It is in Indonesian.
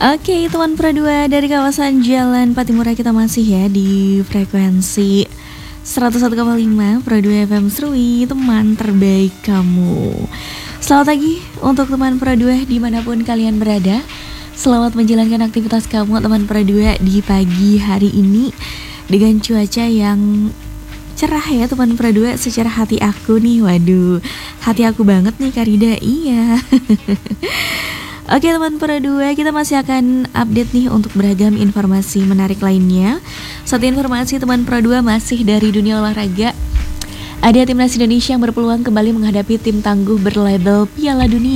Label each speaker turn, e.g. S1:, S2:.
S1: Oke, teman Pro 2 dari kawasan Jalan Patimura, kita masih ya di frekuensi 101,5 Pro 2 FM Serui, teman terbaik kamu. Selamat pagi untuk teman Pro 2 dimanapun kalian berada. Selamat menjalankan aktivitas kamu teman Pro 2 di pagi hari ini dengan cuaca yang cerah ya teman Pro 2. Secara hati aku nih, waduh, hati aku banget nih Karida, iya. Oke teman Pro 2, kita masih akan update nih untuk beragam informasi menarik lainnya. Satu informasi teman Pro 2 masih dari dunia olahraga. Ada timnas Indonesia yang berpeluang kembali menghadapi tim tangguh berlabel Piala Dunia